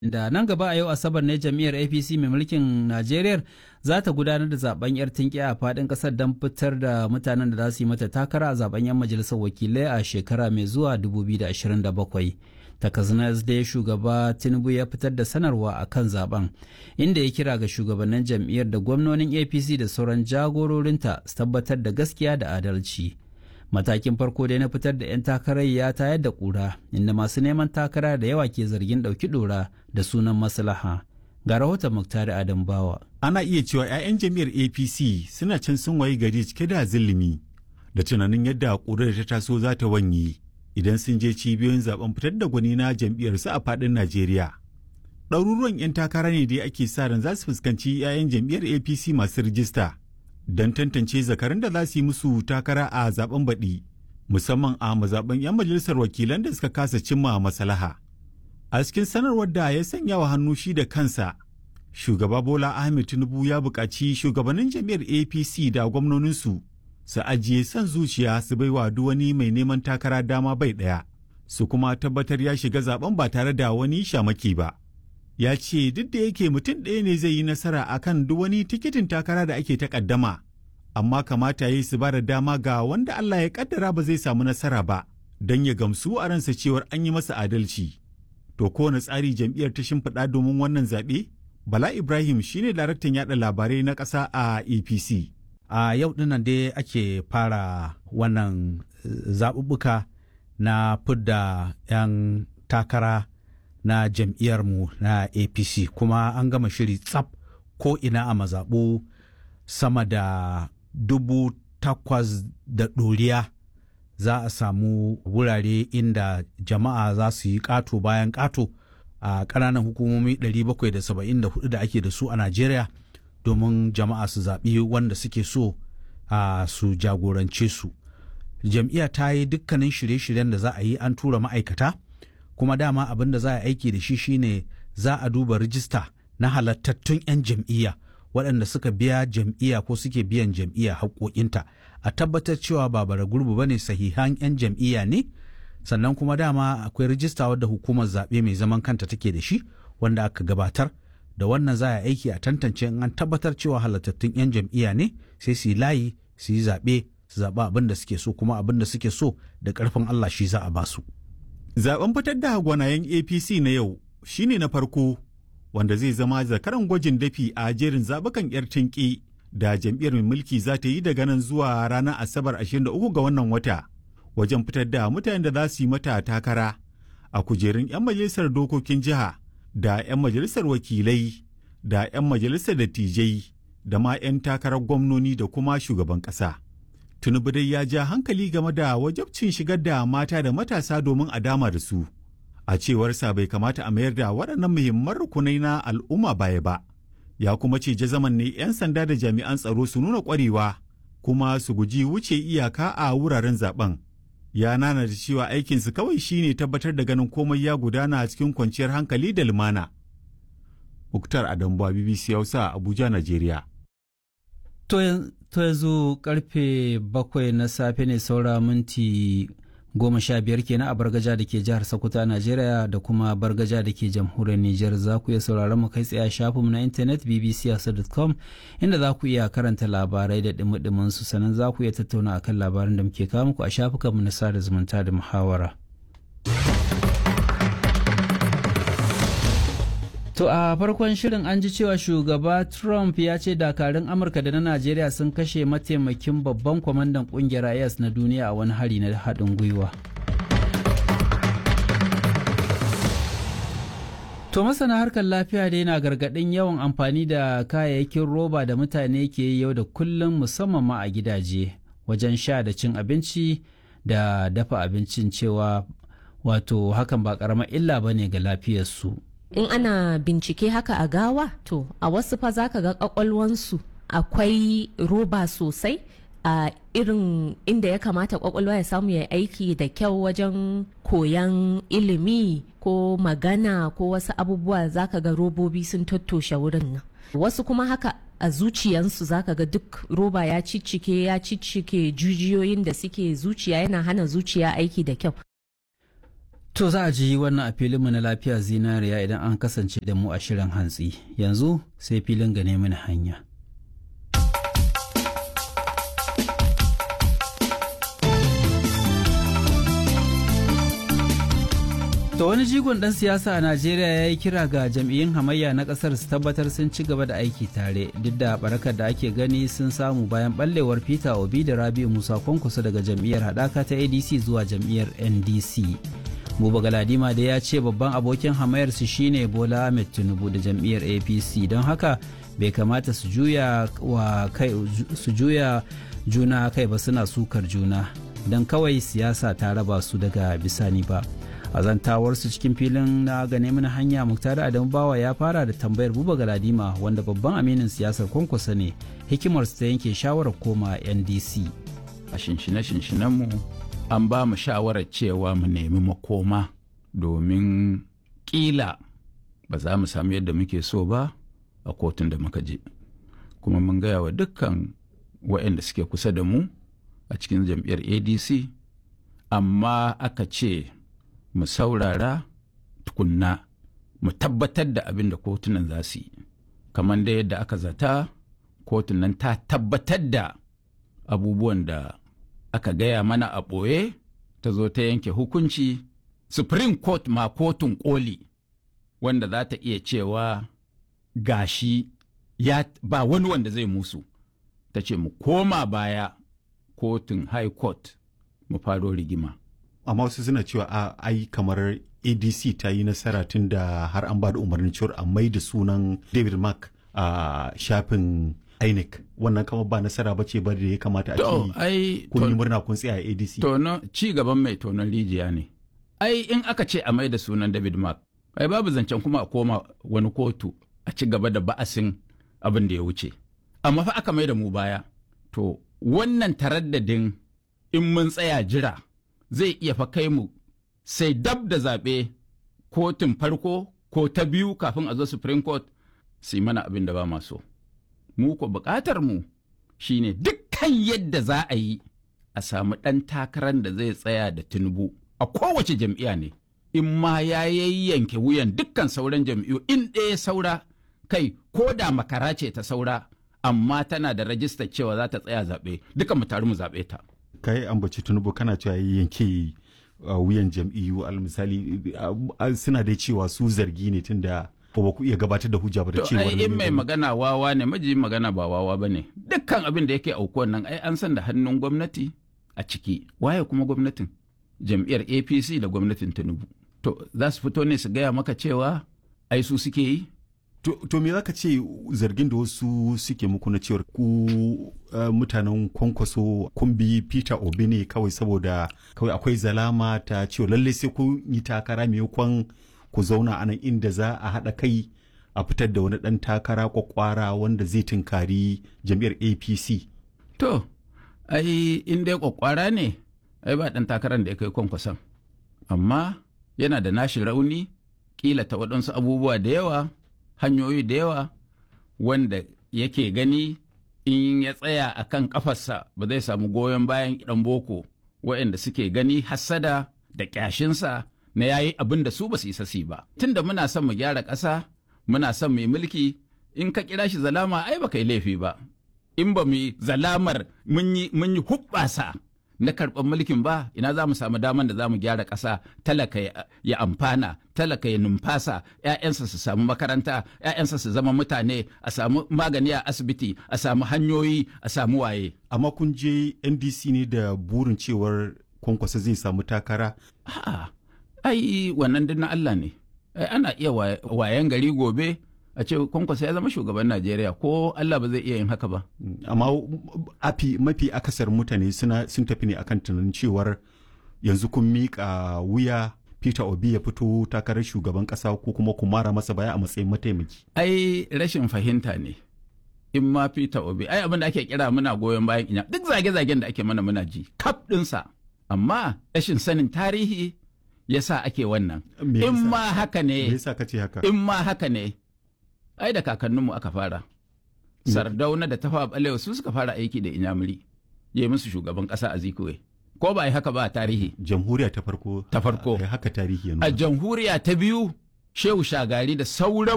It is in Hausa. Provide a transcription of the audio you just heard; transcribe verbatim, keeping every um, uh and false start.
Da nan gaba a yau Asabar ne jam'iyyar A P C mai mulkin Najeriya za ta gudanar da zaben yar tinkiya a fadin kasar don fitar da mutanen da za su yi mata takara a zaben yan majalisar wakilai a shekara mai zuwa dubu biyu da ashirin da bakwai. Takanas dai shugaba Tinubu ya fitar da sanarwa a kan zaben inda ya kira ga shugabannin jam'iyyar da gwamnonin A P C da sauran jagororinta su tabbatar da gaskiya da adalci. Matakin farko dai na fitar da 'yan takarar ya tayar da ƙura inda masu neman takara da yawa ke zargin ɗauki ɗora da sunan maslaha. Ga rahoton Muktari Adam Bawa. Ana iya cewa 'ya'yan jam'iyyar A P C suna can sun wayi gari cike da zillimi da tunanin yadda ƙurar ta taso za ta wanye idan sun je cibiyoyin zaben fitar da gwani na jam'iyyarsu a faɗin Najeriya. Ɗaruruwan 'yan takara ne dai ake sa ran za su fuskanci 'ya'yan jam'iyyar A P C masu rijista don tantance zakarun da za su yi musu takara a zaben baɗi, musamman a mazaɓen 'yan majalisar wakilan da suka kasa cimma maslaha. A cikin sanarwar da ya sanya wa hannu shi da kansa, shugaba Bola Ahmed Tinubu ya buƙaci shugabannin jam'iyyar A P C da gwamnoninsu su ajiye son zuciya su baiwa duk wani mai neman takara dama bai ɗaya, su kuma tabbatar ya shiga zaben ba tare da wani shamaki ba. Ya ce duk da yake mutum ɗaya ne zai yi nasara akan duk wani tikitin takara da ake takaddama, amma kamata ya yi su ba da dama ga wanda Allah ya kaddara ba zai samu nasara ba, don ya gamsu a ransa cewar an yi masa adalci. To kowane tsari jam'iyyar ta shimfiɗa domin wannan zaɓe? Bala Ibrahim shine daraktan yaɗa labarai na ƙasa a A P C. A yau dinnan dai ake fara wannan zaɓuɓɓuka na fidda 'yan takara na jam'iyyarmu na A P C, kuma an gama shiri tsaf ko ina a mazaɓu sama da dubu takwas da ɗoriya za a samu wurare inda jama'a za su yi ƙato bayan ƙato a ƙananan hukumomi ɗari bakwai da saba'in da hudu da ake da su a Najeriya domin jama'a su zaɓi wanda suke so a su jagorance su. Jam'iyya ta yi dukkanin shirye-shiryen da za a yi, an tura ma'aikata, kuma dama abin da za a aiki da shi shine za a duba rijista na halattattun 'yan jam'iyya waɗanda suka biya jam'iyya ko suke biyan jam'iyya haƙoƙinta, a tabbatar cewa ba bara gurbu bane, sahihan 'yan jam'iyya ne. Sannan kuma dama akwai rijista wadda hukumar zaɓe mai zaman kanta take da shi wanda aka gabatar da wannan za a aiki a tantance, in an tabbatar cewa halattattun 'yan jam'iyya ne sai su yi layi su yi zaɓe su zaɓa abin da suke so, kuma abin da suke so da ƙarfin Allah shi za a ba su. Zaben fitar da gwanayen A P C na yau shine na farko wanda zai zama zakaran gwajin dafi a jerin zabukan 'yar tinki da jam'iyyar mai mulki za ta yi daga nan zuwa ranar Asabar ashirin da uku ga wannan wata wajen fitar da mutanen da za su yi mata takara a kujerun 'yan majalisar dokokin jiha da 'yan majalisar wakilai da 'yan majalisar dattijai da ma 'yan takarar gwamnoni da kuma shugaban ƙasa. Tinubu dai ya ja hankali game da wajabcin shigar da mata da matasa domin a dama da su. A cewarsa bai kamata a mayar da waɗannan muhimman rukunai na al'umma baya ba. Ya kuma ce jazaman ne 'yan sanda da jami'an tsaro su nuna ƙwarewa kuma su guji wuce iyaka a wuraren zaben. Ya nana da cewa aikinsu kawai shine tabbatar da ganin komai ya gudana cikin kwanciyar hankali da lumana. Muktar Adambuwa, B B C Hausa, Abuja, Najeriya. To yanzu karfe bakwai na safe ne saura minti goma sha biyar kenan a Bargaja da ke jihar Sokoto a Najeriya da kuma Bargaja da ke jamhuriyar Nijar. Za ku iya sauraron mu kai tsaye a shafinmu na intanet b b c hausa dot com inda za ku iya karanta labarai da dumi su, sannan za ku iya tattauna akan labaran da muke kawo muku a shafukanmu na sada zumunta da muhawara. To a farkon shirin an ji cewa shugaba Trump ya ce dakarun Amurka da na Najeriya sun kashe mataimakin babban kwamandan kungiyar I S na duniya a wani hari na haɗin gwiwa. To masana harkar lafiya dai na gargaɗin yawan amfani da kayayyakin roba da mutane ke yi yau da kullum, musamman ma a gidaje wajen sha da cin abinci da dafa abincin, cewa wato hakan ba ƙaramar illa ba ne ga lafiyarsu. In ana bincike haka a gawa, to a wasu fa za ka ga kwakwalwansu akwai roba sosai a irin inda ya kamata kwakwalwa ya samu ya aiki da kyau wajen koyan ilimi ko magana ko wasu abubuwa, za ka ga robobi sun tattoshe wurin nan. Wasu kuma haka a zuciyansu za ka ga duk roba ya ciccike ya ciccike jujiyoyin da suke zuciya, yana hana zuciya aiki da kyau. To za a ji wannan a filinmu na lafiya zinariya idan an kasance da mu a shirin hantsi. Yanzu sai filin gane mini hanya. To wani jigon ɗan siyasa a Najeriya ya yi kira ga jam'iyyun hamayya na ƙasar su tabbatar sun ci gaba da aiki tare duk da barakar da ake gani sun samu bayan ɓallewar Peter Obi da Rabi'u Musa Kwankwaso daga jam'iyyar haɗaka ta A D C zuwa jam'iyyar N D C. Buba Galadima da ya ce babban abokin hamayarsu shine Bola Ahmed Tinubu da jam'iyyar A P C, don haka bai kamata su juya wa kai su juya juna kai ba suna sukar juna don kawai siyasa ta raba su daga bisani ba. A zantawarsu cikin filin na gane mana hanya, Muktar Adamu Bawa ya fara da tambayar Buba Galadima wanda babban aminin siyasar Kwankwaso ne hikimarsu ta yanke shawarar koma N D C. A shinshine-shinshinan mu an ba mu shawarar cewa mu nemi makoma domin kila ba za mu samu yadda muke so ba a kotun da muka je, kuma mun gaya wa dukkan waɗanda suke kusa da mu a cikin jam'iyyar A D C, amma aka ce mu saurara tukunna mu tabbatar da abin da kotunan za su yi, kamar da yadda aka zata kotun nan ta tabbatar da abubuwan da aka gaya mana a ɓoye, ta zo ta yanke hukunci. Supreme Court ma kotun koli wanda za ta iya cewa gashi ya ba wani wanda zai musu, ta ce mu koma baya kotun High Court mu faro rigima. Amma wasu suna cewa a ai kamar A D C ta yi nasara tun da har an ba da umarnin cewar a mai da sunan David Mark a shafin I N E C. Wannan kama ba nasara ba ce ba da ya kamata a ce kun yi murna kun tsaya a A D C. Tono ci gaban mai tonon rijiya ne. Ai in aka ce a mai da sunan David Mark, ai babu zancen kuma a koma wani kotu a ci gaba da ba'asin abin da ya wuce. Amma fa aka mai da mu baya. To wannan taraddadin in mun tsaya jira zai iya fa kai mu sai dab da zaɓe kotun farko ko ta biyu kafin a zo Supreme Court su yi mana abin da ba maso. Mu ko buƙatar mu shine dukkan yadda za a yi a samu ɗan takarar da zai tsaya da Tinubu a kowace jam'iyya ne, in ma ya yanke wuyan dukkan sauran jam'iyyu in ɗaya saura, kai ko da makara ce ta saura amma tana da rajistar cewa za ta tsaya zaɓe, duka mu taru mu zaɓe ta. Kai ambaci Tinubu kana cewa yanke wuyan jam'iyyu, al misali suna da cewa su zargi ne tun da ba ku iya gabatar da hujja ba da cewa ai in mai magana wawa ne, maji magana ba wawa ba ne. Dukkan abin da yake aukuwan nan ai an san da hannun gwamnati a ciki. Waye kuma gwamnatin? Jam'iyyar A P C da gwamnatin Tinubu. To za su fito ne su gaya maka cewa ai su suke yi? To, to me za ka ce zargin da wasu suke muku na cewar ku uh, mutanen Kwankwaso kun bi Peter Obi ne kawai saboda kawai akwai zalama ta cewa lallai sai kun yi takara maimakon ku zauna a nan inda za a haɗa kai a fitar da wani ɗan takara kwakwara wanda zai tunkari jam'iyyar A P C. To, ai in dai kwakwara ne, ai ba ɗan takarar da ya kai Kwankwason. Amma yana da nashi rauni, kila ta waɗansu abubuwa da yawa, hanyoyi da yawa wanda yake gani in ya tsaya a kan ƙafarsa ba zai samu goyon bayan ɗan boko waɗanda suke gani hassada da ƙyashinsa na yayi abin da su ba su isa su ba. Tunda muna son mu gyara ƙasa, muna son mu yi mulki, in ka kira shi zalama ai ba kai laifi ba. In ba mu yi zalamar mun yi mun yi hubbasa na karɓar mulkin ba, ina za mu samu daman da za mu gyara ƙasa, talaka ya amfana, talaka ya numfasa, ‘ya'yansa su samu makaranta, ‘ya'yansa su zama mutane, a samu magani a asibiti, a samu hanyoyi, a samu waye. Amma kun je N D C ne da burin cewar Kwankwaso zai samu takara? A'a, ai wannan din na Allah ne. Ai, ana iya wayan gari gobe a ce Kwankwaso ya zama shugaban Najeriya, ko Allah ba zai iya yin haka ba. Amma afi mafi akasar mutane suna sun tafi ne akan tunanin cewar yanzu kun miƙa wuya Peter Obi ya fito takarar shugaban ƙasa ko kuma ku mara masa baya a matsayin mataimaki. Ai rashin fahimta ne. In ma Peter Obi, ai abin da ake kira muna goyon bayan inya, duk zage-zagen da ake mana muna ji, kaf ɗinsa. Amma rashin sanin tarihi yasa ake wannan. In ma haka ne. Me yasa kace haka? In ma haka ne. Ai da kakanninmu aka fara. Sardauna da Tafawa Balewa su suka fara aiki da Inyamuri. Ya yi musu shugaban ƙasa a Zikuwe. ko ba a yi haka ba a tarihi. Jamhuriya ta farko. Ta farko. Haka tarihi ya nuna. A jamhuriya ta biyu Shehu Shagari da sauran